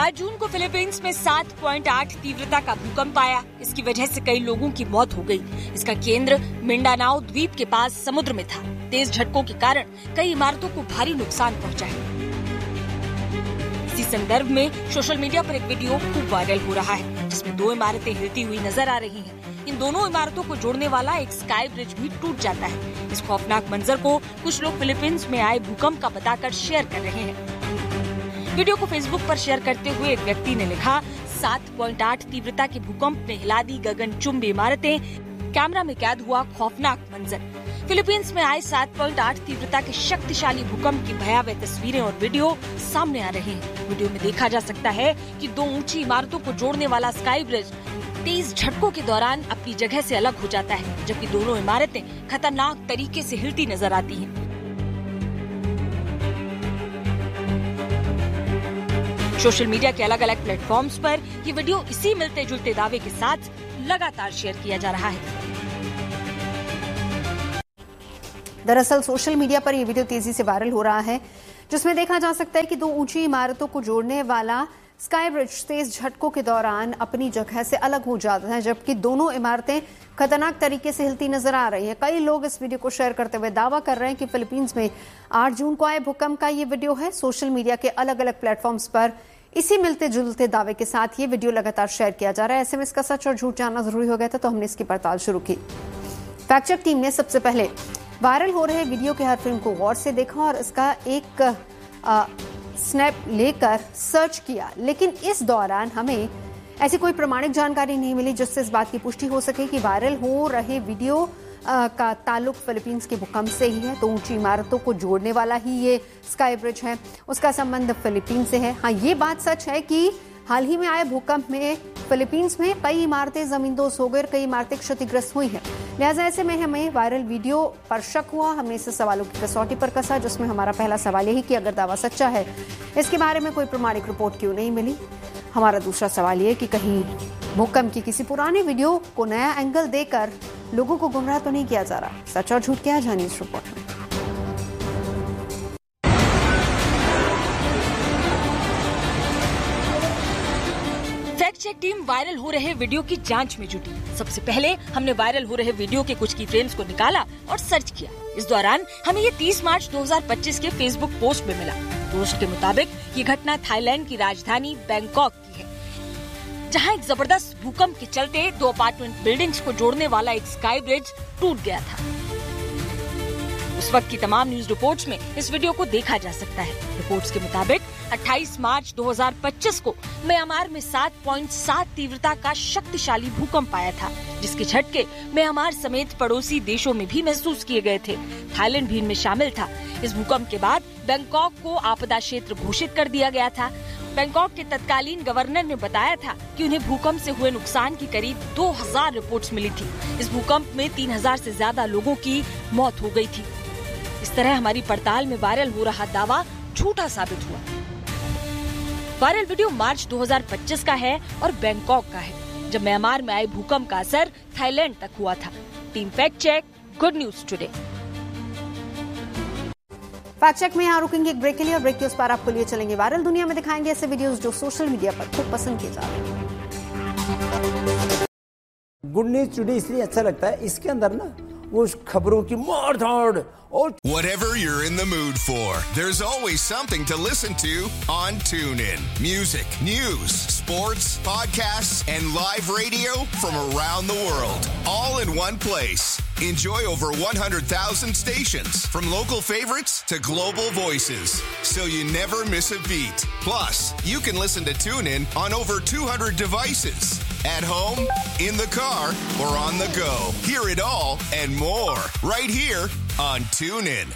8 जून को फिलीपींस में 7.8 तीव्रता का भूकंप आया। इसकी वजह से कई लोगों की मौत हो गई। इसका केंद्र मिंडानाओ द्वीप के पास समुद्र में था। तेज झटकों के कारण कई इमारतों को भारी नुकसान पहुंचा है। इसी संदर्भ में सोशल मीडिया पर एक वीडियो खूब वायरल हो रहा है, जिसमें 2 इमारतें हिलती हुई नजर आ रही हैं। इन दोनों इमारतों को जोड़ने वाला एक स्काई ब्रिज भी टूट जाता है। इस खौफनाक मंजर को कुछ लोग फिलीपींस में आए भूकंप का बताकर शेयर कर रहे हैं। वीडियो को फेसबुक पर शेयर करते हुए एक व्यक्ति ने लिखा, 7.8 तीव्रता के भूकंप ने हिला दी गगनचुंबी इमारतें, कैमरा में कैद हुआ खौफनाक मंजर। फिलीपींस में आए 7.8 तीव्रता के शक्तिशाली भूकंप की भयावह तस्वीरें और वीडियो सामने आ रहे हैं। वीडियो में देखा जा सकता है कि 2 ऊंची इमारतों को जोड़ने वाला स्काई ब्रिज तेज झटकों के दौरान अपनी जगह से अलग हो जाता है, जबकि दोनों इमारतें खतरनाक तरीके से हिलती नजर आती हैं। सोशल मीडिया के अलग अलग प्लेटफॉर्म्स पर ये वीडियो इसी मिलते जुलते दावे के साथ लगातार शेयर किया जा रहा है। दरअसल सोशल मीडिया पर यह वीडियो तेजी से वायरल हो रहा है, जिसमें देखा जा सकता है कि 2 ऊंची इमारतों को जोड़ने वाला स्काई ब्रिज तेज झटकों के दौरान अपनी जगह से अलग हो जाता है, जबकि दोनों इमारतें खतरनाक तरीके से हिलती नजर आ रही हैं। कई लोग इस वीडियो को शेयर करते हुए दावा कर रहे हैं कि फिलीपींस में 8 जून को आए भूकंप का ये वीडियो है। सोशल मीडिया के अलग अलग प्लेटफॉर्म्स पर इसी मिलते जुलते दावे के साथ ये वीडियो लगातार शेयर किया जा रहा है। ऐसे में इसका सच और झूठ जानना जरूरी हो गया था, तो हमने इसकी पड़ताल शुरू की। फैक्ट चेक टीम ने सबसे पहले वायरल हो रहे वीडियो के हर फ्रेम को गौर से देखा और इसका एक स्नैप लेकर सर्च किया, लेकिन इस दौरान हमें ऐसी कोई प्रमाणिक जानकारी नहीं मिली जिससे इस बात की पुष्टि हो सके कि वायरल हो रहे वीडियो का ताल्लुक फिलीपींस के भूकंप से ही है। तो ऊंची इमारतों को जोड़ने वाला ही ये स्काई ब्रिज है, उसका संबंध फिलीपींस से है। हाँ, ये बात सच है कि हाल ही में आए भूकंप में फिलीपींस में कई इमारतें जमींदोज हो गई और कई इमारतें क्षतिग्रस्त हुई हैं। लिहाजा ऐसे में हमें वायरल वीडियो पर शक हुआ। हमने इसे सवालों की कसौटी पर कसा, जिसमें हमारा पहला सवाल यही कि अगर दावा सच्चा है, इसके बारे में कोई प्रमाणिक रिपोर्ट क्यों नहीं मिली। हमारा दूसरा सवाल ये कि कहीं भूकंप की किसी पुराने वीडियो को नया एंगल देकर लोगों को गुमराह तो नहीं किया जा रहा। सच और झूठ क्या जानिए इस रिपोर्ट में। फैक्ट चेक टीम वायरल हो रहे वीडियो की जांच में जुटी। सबसे पहले हमने वायरल हो रहे वीडियो के कुछ की फ्रेम्स को निकाला और सर्च किया। इस दौरान हमें ये 30 मार्च 2025 के फेसबुक पोस्ट में मिला। पोस्ट के मुताबिक ये घटना थाईलैंड की राजधानी बैंकॉक की है, जहां एक जबरदस्त भूकंप के चलते 2 अपार्टमेंट बिल्डिंग्स को जोड़ने वाला एक स्काई ब्रिज टूट गया था। उस वक्त की तमाम न्यूज रिपोर्ट्स में इस वीडियो को देखा जा सकता है। रिपोर्ट्स के मुताबिक 28 मार्च 2025 को म्यांमार में 7.7 तीव्रता का शक्तिशाली भूकंप आया था, जिसके झटके म्यांमार समेत पड़ोसी देशों में भी महसूस किए गए थे। थाईलैंड भी इनमें शामिल था। इस भूकंप के बाद बैंकॉक को आपदा क्षेत्र घोषित कर दिया गया था। बैंकॉक के तत्कालीन गवर्नर ने बताया था कि उन्हें भूकंप से हुए नुकसान की करीब 2000 रिपोर्ट्स मिली थी। इस भूकंप में 3000 से ज्यादा लोगों की मौत हो गई थी। इस तरह हमारी पड़ताल में वायरल हो रहा दावा झूठा साबित हुआ। वायरल वीडियो मार्च 2025 का है और बैंकॉक का है, जब म्यांमार में आए भूकंप का असर थाईलैंड तक हुआ था। Team fact check, good news today. Fact check में यहाँ रुकेंगे एक ब्रेक के लिए और ब्रेक के उस पार आपको लिए चलेंगे वायरल दुनिया में दिखाएंगे ऐसे वीडियोस जो सोशल मीडिया पर खूब पसंद किए जा रहे हैं। गुड न्यूज टुडे इसलिए अच्छा लगता है, इसके अंदर ना वो खबरों की मार धाड़ और Whatever you're in the mood for, there's always something to listen to on TuneIn. Music, news, sports, podcasts, and live radio from around the world, all in one place. Enjoy over 100,000 stations, from local favorites to global voices, so you never miss a beat. Plus, you can listen to TuneIn on over 200 devices. At home, in the car, or on the go. Hear it all and more right here on TuneIn.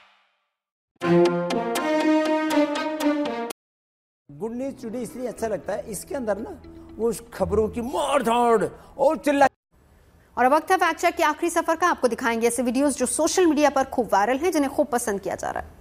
Good news today इसलिए अच्छा लगता है, इसके अंदर ना वो खबरों की मार धाड़ और चिल्ला। और अब वक्त है फैक्ट चेक के आखिरी सफर का। आपको दिखाएंगे ऐसे वीडियोस जो सोशल मीडिया पर खूब वायरल हैं, जिन्हें खूब पसंद किया जा रहा है।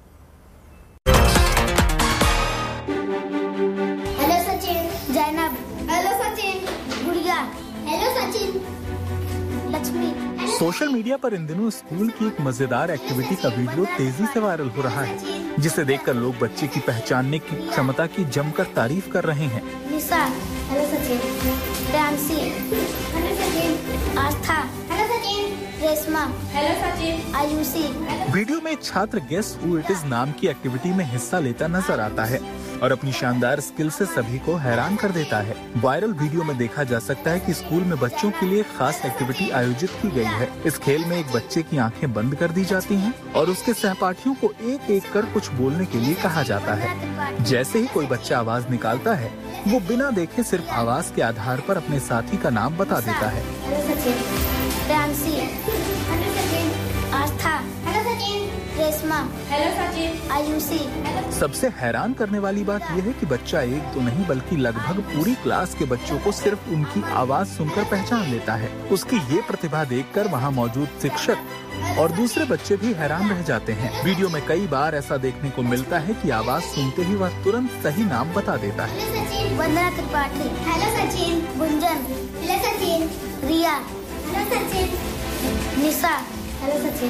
हेलो सचिन, जैनब, हेलो सचिन, गुड़िया, hello Sachin, Lakshmi. Social media पर इन दिनों स्कूल की एक मजेदार एक्टिविटी का वीडियो तेजी से वायरल हो रहा है। जिसे देखकर लोग बच्चे की पहचानने की क्षमता की जमकर तारीफ कर रहे हैं। निशा, हेलो सचिन। प्रियांशी, हेलो सचिन। आस्था, hello Sachin. Reshma, hello Sachin. Ayushi. Video में एक छात्र गेस हु इट इज नाम की एक्टिविटी में हिस्सा लेता नजर आता है और अपनी शानदार स्किल से सभी को हैरान कर देता है। वायरल वीडियो में देखा जा सकता है कि स्कूल में बच्चों के लिए खास एक्टिविटी आयोजित की गई है। इस खेल में एक बच्चे की आंखें बंद कर दी जाती हैं और उसके सहपाठियों को एक एक कर कुछ बोलने के लिए कहा जाता है। जैसे ही कोई बच्चा आवाज निकालता है, वो बिना देखे सिर्फ आवाज के आधार पर अपने साथी का नाम बता देता है। हेलो सचिन। प्रियांशी, हेलो सचिन। आस्था, हेलो सचिन। रेशमा, हेलो सचिन। आयुषी। सबसे हैरान करने वाली बात यह है कि बच्चा एक तो नहीं बल्कि लगभग पूरी क्लास के बच्चों को सिर्फ उनकी आवाज सुनकर पहचान लेता है। उसकी ये प्रतिभा देखकर वहाँ मौजूद शिक्षक और दूसरे बच्चे भी हैरान रह जाते हैं। वीडियो में कई बार ऐसा देखने को मिलता है कि आवाज सुनते ही वह तुरंत सही नाम बता देता है। हेलो सचिन। वंदना त्रिपाठी, हेलो सचिन। गुंजन, हेलो सचिन। रिया, हेलो सचिन। निशा, hello Sachin.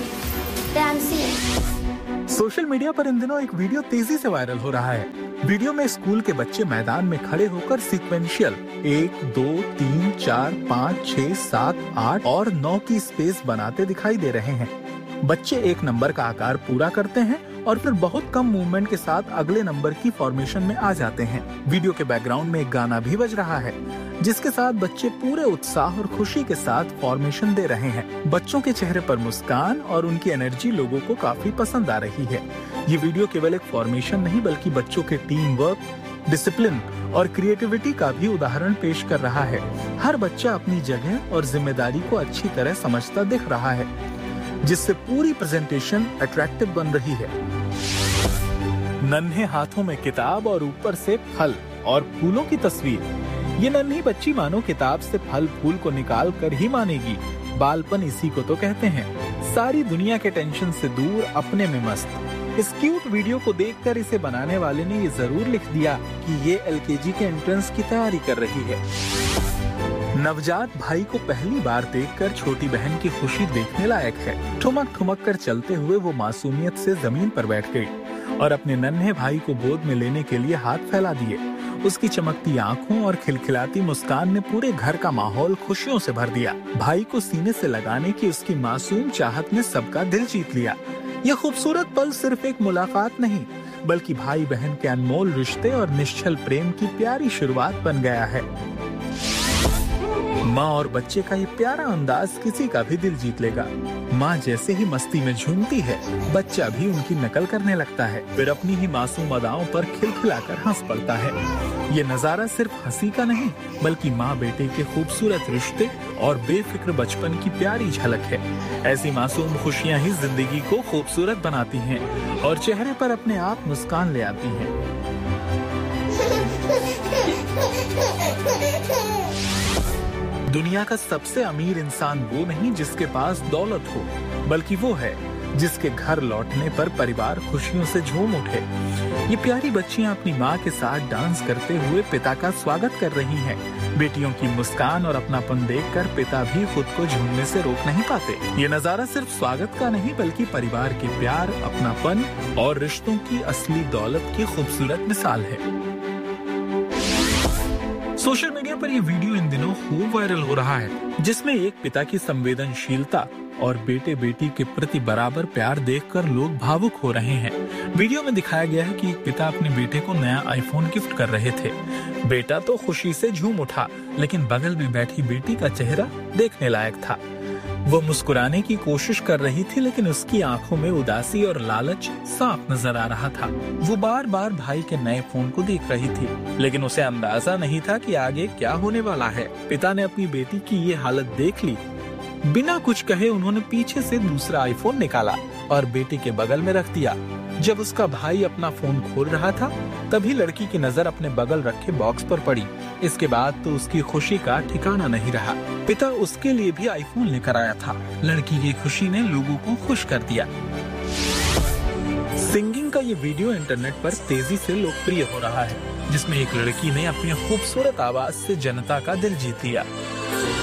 Priyanshi. Social media पर इन दिनों एक वीडियो तेजी से वायरल हो रहा है। वीडियो में स्कूल के बच्चे मैदान में खड़े होकर सीक्वेंशियल 1, 2, 3, 4, 5, 6, 7, 8 और 9 की स्पेस बनाते दिखाई दे रहे हैं। बच्चे एक नंबर का आकार पूरा करते हैं और फिर बहुत कम मूवमेंट के साथ अगले नंबर की फॉर्मेशन में आ जाते हैं। वीडियो के बैकग्राउंड में एक गाना भी बज रहा है, जिसके साथ बच्चे पूरे उत्साह और खुशी के साथ फॉर्मेशन दे रहे हैं। बच्चों के चेहरे पर मुस्कान और उनकी एनर्जी लोगों को काफी पसंद आ रही है। ये वीडियो केवल एक फॉर्मेशन नहीं बल्कि बच्चों के टीम वर्क, डिसिप्लिन और क्रिएटिविटी का भी उदाहरण पेश कर रहा है। हर बच्चा अपनी जगह और जिम्मेदारी को अच्छी तरह समझता दिख रहा है, जिससे पूरी प्रेजेंटेशन अट्रैक्टिव बन रही है। नन्हे हाथों में किताब और ऊपर से फल और फूलों की तस्वीर। ये नन्ही बच्ची मानो किताब से फल फूल को निकाल कर ही मानेगी। बालपन इसी को तो कहते हैं। सारी दुनिया के टेंशन से दूर, अपने में मस्त। इस क्यूट वीडियो को देखकर इसे बनाने वाले ने ये जरूर लिख दिया कि ये एलकेजी के एंट्रेंस की तैयारी कर रही है। नवजात भाई को पहली बार देखकर छोटी बहन की खुशी देखने लायक है। ठुमक ठुमक कर चलते हुए वो मासूमियत से जमीन पर बैठ गई और अपने नन्हे भाई को गोद में लेने के लिए हाथ फैला दिए। उसकी चमकती आंखों और खिलखिलाती मुस्कान ने पूरे घर का माहौल खुशियों से भर दिया। भाई को सीने से लगाने की उसकी मासूम चाहत ने सबका दिल जीत लिया। यह खूबसूरत पल सिर्फ एक मुलाकात नहीं, बल्कि भाई बहन के अनमोल रिश्ते और निश्चल प्रेम की प्यारी शुरुआत बन गया है। माँ और बच्चे का ये प्यारा अंदाज किसी का भी दिल जीत लेगा। माँ जैसे ही मस्ती में झूमती है, बच्चा भी उनकी नकल करने लगता है, फिर अपनी ही मासूम अदाओं पर खिलखिलाकर हंस पड़ता है। ये नजारा सिर्फ हंसी का नहीं, बल्कि माँ बेटे के खूबसूरत रिश्ते और बेफिक्र बचपन की प्यारी झलक है। ऐसी मासूम खुशियाँ ही जिंदगी को खूबसूरत बनाती हैं और चेहरे पर अपने आप मुस्कान ले आती हैं। दुनिया का सबसे अमीर इंसान वो नहीं जिसके पास दौलत हो, बल्कि वो है जिसके घर लौटने पर परिवार खुशियों से झूम उठे। ये प्यारी बच्चियां अपनी माँ के साथ डांस करते हुए पिता का स्वागत कर रही हैं। बेटियों की मुस्कान और अपनापन देखकर पिता भी खुद को झूमने से रोक नहीं पाते। ये नजारा सिर्फ स्वागत का नहीं, बल्कि परिवार के प्यार, अपनापन और रिश्तों की असली दौलत की खूबसूरत मिसाल है। सोशल मीडिया पर ये वीडियो इन दिनों खूब वायरल हो रहा है, जिसमें एक पिता की संवेदनशीलता और बेटे बेटी के प्रति बराबर प्यार देखकर लोग भावुक हो रहे हैं। वीडियो में दिखाया गया है कि एक पिता अपने बेटे को नया आईफोन गिफ्ट कर रहे थे। बेटा तो खुशी से झूम उठा, लेकिन बगल में बैठी बेटी का चेहरा देखने लायक था। वो मुस्कुराने की कोशिश कर रही थी, लेकिन उसकी आंखों में उदासी और लालच साफ नजर आ रहा था। वो बार बार भाई के नए फोन को देख रही थी, लेकिन उसे अंदाजा नहीं था कि आगे क्या होने वाला है। पिता ने अपनी बेटी की ये हालत देख ली। बिना कुछ कहे उन्होंने पीछे से दूसरा आईफोन निकाला और बेटी के बगल में रख दिया। जब उसका भाई अपना फोन खोल रहा था, तभी लड़की की नजर अपने बगल रखे बॉक्स पर पड़ी। इसके बाद तो उसकी खुशी का ठिकाना नहीं रहा। पिता उसके लिए भी आईफोन लेकर आया था। लड़की की खुशी ने लोगों को खुश कर दिया। सिंगिंग का ये वीडियो इंटरनेट पर तेजी से लोकप्रिय हो रहा है, जिसमें एक लड़की ने अपनी खूबसूरत आवाज से जनता का दिल जीत लिया।